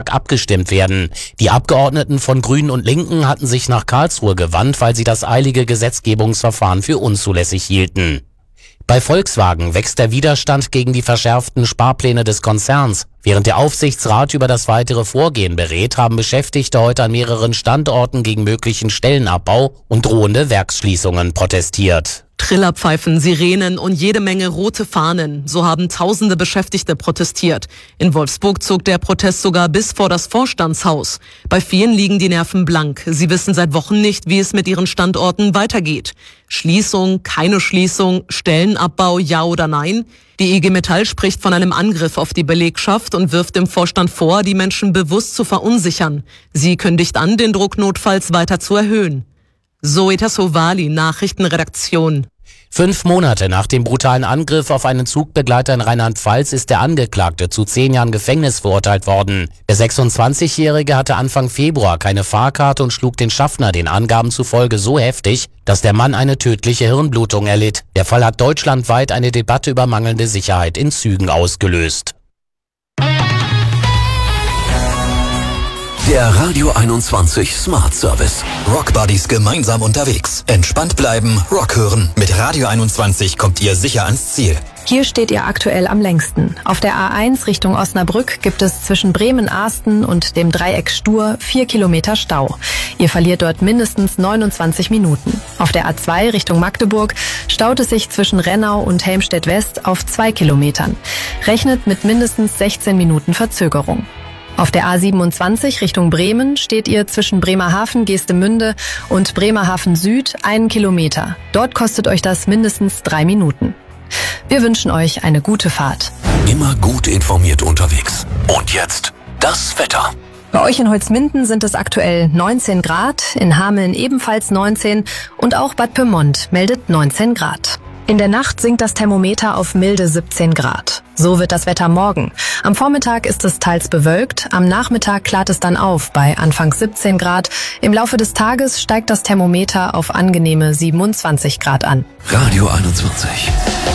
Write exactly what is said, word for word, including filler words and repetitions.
Bundestag abgestimmt werden. Die Abgeordneten von Grünen und Linken hatten sich nach Karlsruhe gewandt, weil sie das eilige Gesetzgebungsverfahren für unzulässig hielten. Bei Volkswagen wächst der Widerstand gegen die verschärften Sparpläne des Konzerns. Während der Aufsichtsrat über das weitere Vorgehen berät, haben Beschäftigte heute an mehreren Standorten gegen möglichen Stellenabbau und drohende Werksschließungen protestiert. Trillerpfeifen, Sirenen und jede Menge rote Fahnen. So haben tausende Beschäftigte protestiert. In Wolfsburg zog der Protest sogar bis vor das Vorstandshaus. Bei vielen liegen die Nerven blank. Sie wissen seit Wochen nicht, wie es mit ihren Standorten weitergeht. Schließung, keine Schließung, Stellenabbau, ja oder nein? Die I G Metall spricht von einem Angriff auf die Belegschaft und wirft dem Vorstand vor, die Menschen bewusst zu verunsichern. Sie kündigt an, den Druck notfalls weiter zu erhöhen. Zoe Tassovali, Nachrichtenredaktion. Fünf Monate nach dem brutalen Angriff auf einen Zugbegleiter in Rheinland-Pfalz ist der Angeklagte zu zehn Jahren Gefängnis verurteilt worden. Der sechsundzwanzigjährige hatte Anfang Februar keine Fahrkarte und schlug den Schaffner den Angaben zufolge so heftig, dass der Mann eine tödliche Hirnblutung erlitt. Der Fall hat deutschlandweit eine Debatte über mangelnde Sicherheit in Zügen ausgelöst. Der Radio einundzwanzig Smart Service. Rock Buddies gemeinsam unterwegs. Entspannt bleiben, Rock hören. Mit Radio einundzwanzig kommt ihr sicher ans Ziel. Hier steht ihr aktuell am längsten. Auf der A eins Richtung Osnabrück gibt es zwischen Bremen-Ahsten und dem Dreieck Stur vier Kilometer Stau. Ihr verliert dort mindestens neunundzwanzig Minuten. Auf der A zwei Richtung Magdeburg staut es sich zwischen Rennau und Helmstedt-West auf zwei Kilometern. Rechnet mit mindestens sechzehn Minuten Verzögerung. Auf der A siebenundzwanzig Richtung Bremen steht ihr zwischen Bremerhaven, Geestemünde und Bremerhaven Süd einen Kilometer. Dort kostet euch das mindestens drei Minuten. Wir wünschen euch eine gute Fahrt. Immer gut informiert unterwegs. Und jetzt das Wetter. Bei euch in Holzminden sind es aktuell neunzehn Grad, in Hameln ebenfalls neunzehn und auch Bad Pyrmont meldet neunzehn Grad. In der Nacht sinkt das Thermometer auf milde siebzehn Grad. So wird das Wetter morgen. Am Vormittag ist es teils bewölkt, am Nachmittag klart es dann auf bei anfangs siebzehn Grad. Im Laufe des Tages steigt das Thermometer auf angenehme siebenundzwanzig Grad an. Radio einundzwanzig.